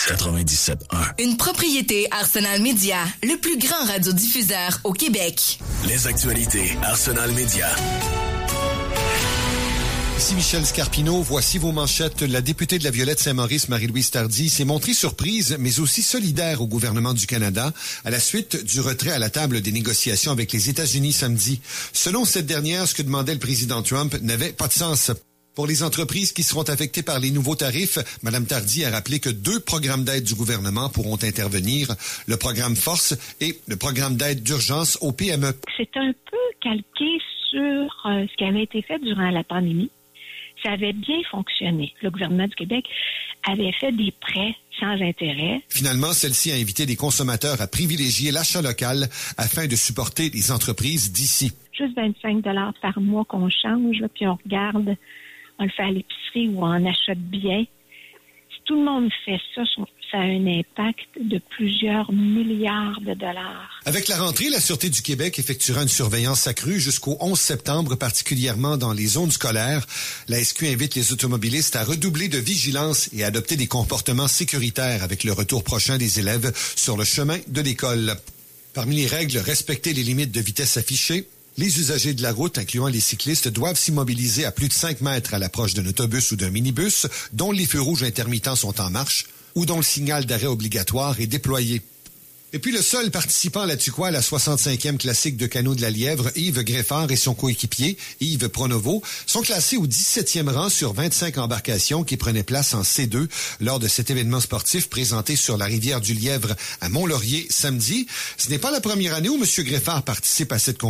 97.1. Une propriété Arsenal Media, le plus grand radiodiffuseur au Québec. Les actualités Arsenal Media. Ici Michel Scarpino, voici vos manchettes. La députée de la Violette Saint-Maurice, Marie-Louise Tardy, s'est montrée surprise, mais aussi solidaire au gouvernement du Canada à la suite du retrait à la table des négociations avec les États-Unis samedi. Selon cette dernière, ce que demandait le président Trump n'avait pas de sens. Pour les entreprises qui seront affectées par les nouveaux tarifs, Mme Tardy a rappelé que 2 programmes d'aide du gouvernement pourront intervenir, le programme Force et le programme d'aide d'urgence aux PME. C'est un peu calqué sur ce qui avait été fait durant la pandémie. Ça avait bien fonctionné. Le gouvernement du Québec avait fait des prêts sans intérêt. Finalement, celle-ci a invité les consommateurs à privilégier l'achat local afin de supporter les entreprises d'ici. Juste 25 $ par mois qu'on change, là, puis on regarde, on le fait à l'épicerie ou on achète bien. Si tout le monde fait ça, ça a un impact de plusieurs milliards de dollars. Avec la rentrée, la Sûreté du Québec effectuera une surveillance accrue jusqu'au 11 septembre, particulièrement dans les zones scolaires. La SQ invite les automobilistes à redoubler de vigilance et à adopter des comportements sécuritaires avec le retour prochain des élèves sur le chemin de l'école. Parmi les règles, respecter les limites de vitesse affichées. Les usagers de la route, incluant les cyclistes, doivent s'immobiliser à plus de 5 mètres à l'approche d'un autobus ou d'un minibus dont les feux rouges intermittents sont en marche ou dont le signal d'arrêt obligatoire est déployé. Et puis le seul participant à la Tuquois à la 65e classique de canot de la Lièvre, Yves Greffard et son coéquipier, Yves Pronovo, sont classés au 17e rang sur 25 embarcations qui prenaient place en C2 lors de cet événement sportif présenté sur la rivière du Lièvre à Mont-Laurier samedi. Ce n'est pas la première année où M. Greffard participe à cette compétition.